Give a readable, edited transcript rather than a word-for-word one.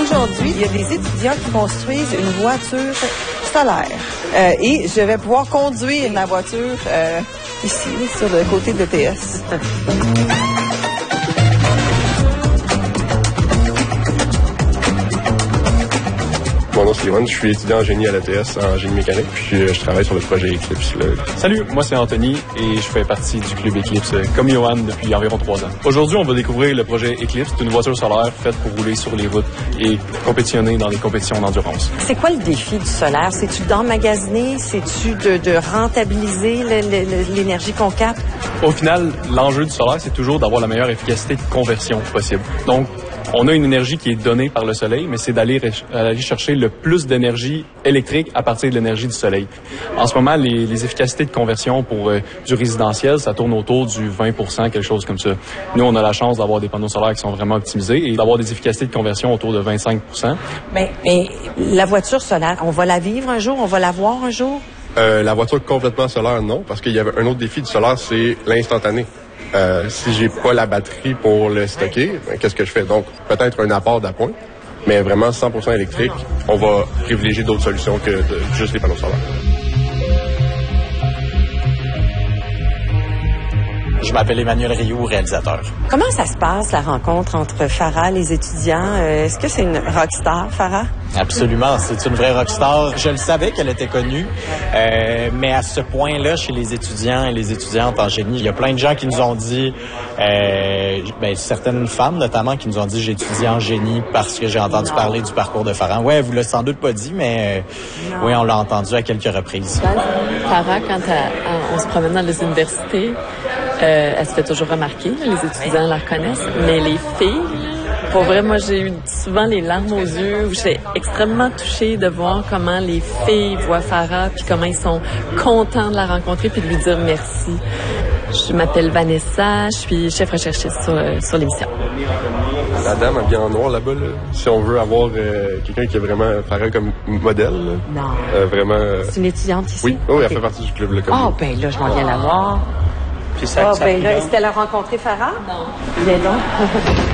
aujourd'hui, il y a des étudiants qui construisent une voiture solaire. Et je vais pouvoir conduire la voiture ici, sur le côté de l'ETS. Mon nom c'est Yohan, je suis étudiant en génie à l'ETS, en génie mécanique, puis je travaille sur le projet Eclipse. Salut, moi c'est Anthony et je fais partie du club Eclipse comme Yohan depuis environ 3 ans. Aujourd'hui, on va découvrir le projet Eclipse, c'est une voiture solaire faite pour rouler sur les routes et compétitionner dans les compétitions d'endurance. C'est quoi le défi du solaire? C'est-tu d'emmagasiner? C'est-tu de rentabiliser l'énergie qu'on capte? Au final, l'enjeu du solaire, c'est toujours d'avoir la meilleure efficacité de conversion possible. Donc, on a une énergie qui est donnée par le soleil, mais c'est d'aller chercher le plus d'énergie électrique à partir de l'énergie du soleil. En ce moment, les efficacités de conversion pour du résidentiel, ça tourne autour du 20%, quelque chose comme ça. Nous, on a la chance d'avoir des panneaux solaires qui sont vraiment optimisés et d'avoir des efficacités de conversion autour de 25%. Mais la voiture solaire, on va la vivre un jour? On va la voir un jour? La voiture complètement solaire, non, parce qu'il y avait un autre défi du solaire, c'est l'instantané. Si j'ai pas la batterie pour le stocker, qu'est-ce que je fais? Donc, peut-être un apport d'appoint, mais vraiment 100% électrique, on va privilégier d'autres solutions que juste les panneaux solaires. Je m'appelle Emmanuel Rioux, réalisateur. Comment ça se passe, la rencontre entre Farah, les étudiants? Est-ce que c'est une rockstar, Farah? Absolument, c'est une vraie rockstar. Je le savais qu'elle était connue, mais à ce point-là, chez les étudiants et les étudiantes en génie, il y a plein de gens qui nous ont dit, certaines femmes notamment, qui nous ont dit « j'étudie en génie parce que j'ai entendu parler du parcours de Farah ». Ouais, vous l'avez sans doute pas dit, mais oui, on l'a entendu à quelques reprises. Farah, quand on se promène dans les universités, elle se fait toujours remarquer, les étudiants la reconnaissent, mais les filles, pour vrai, moi j'ai eu souvent les larmes aux yeux, où j'étais extrêmement touchée de voir comment les filles voient Farah, puis comment ils sont contents de la rencontrer, puis de lui dire merci. Je m'appelle Vanessa, je suis chef recherchiste sur l'émission. La dame habillée en noir là-bas, là, si on veut avoir quelqu'un qui est vraiment Farah comme modèle, là, non. Vraiment. C'est une étudiante ici? Oui, okay. Elle fait partie du club. Ben là, je m'en viens la voir. Puis ça, est-ce qu'elle a rencontré Farah? Non. Viens donc.